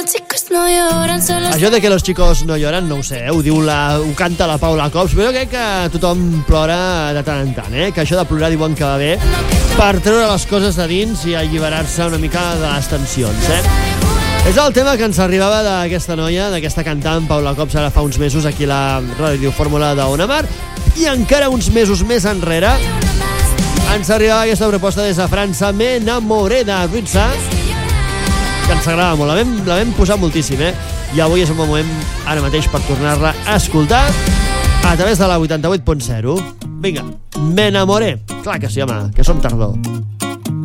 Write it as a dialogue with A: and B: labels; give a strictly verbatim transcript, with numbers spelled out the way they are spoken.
A: chicos no lloran, solo...
B: Això de que los chicos no lloran, no ho sé, eh? ho, diu la, ho canta la Paula Cops, però jo crec que tothom plora de tant en tant, eh? Que això de plorar diuen que va bé per treure les coses de dins i alliberar-se una mica de les tensions, eh? És el tema que ens arribava d'aquesta noia, d'aquesta cantant Paula Cops, ara fa uns mesos aquí a la radiofórmula d'Ona Mar, i encara uns mesos més enrere ens arribava aquesta proposta des de França, Me enamoré de Ruitza, que ens agradava molt, la vam, la vam posar moltíssim, eh? I avui és un bon moment, ara mateix, per tornar-la a escoltar a través de la vuitanta-vuit punt zero. Vinga, Me enamoré. Clar que sí, home, que som tardor.